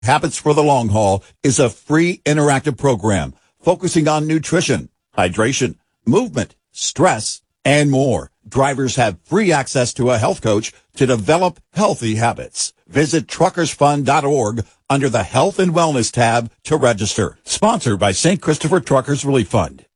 Habits for the Long Haul is a free interactive program focusing on nutrition, hydration, movement, stress, and more. Drivers have free access to a health coach to develop healthy habits. Visit truckersfund.org under the Health and Wellness tab to register. Sponsored by St. Christopher Truckers Relief Fund.